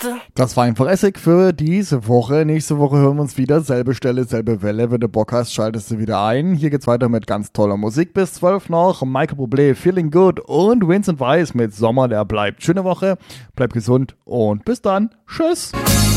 Das war einfach Essig für diese Woche. Nächste Woche hören wir uns wieder. Selbe Stelle, selbe Welle. Wenn du Bock hast, schaltest du wieder ein. Hier geht's weiter mit ganz toller Musik. Bis 12 noch. Michael Bublé, Feeling Good und Vincent Weiss mit Sommer, der bleibt. Schöne Woche, bleib gesund und bis dann. Tschüss.